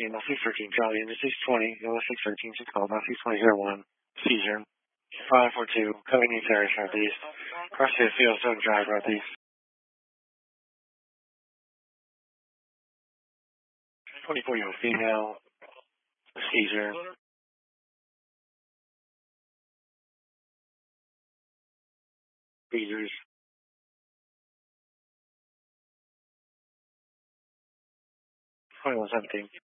EML 613 Charlie, into 620, EML 613, 6 call, now 62001, seizure. 542, coming east area southeast. Cross the field, Stone Drive, northeast. 24-year-old female, seizure. Seizures. 2117.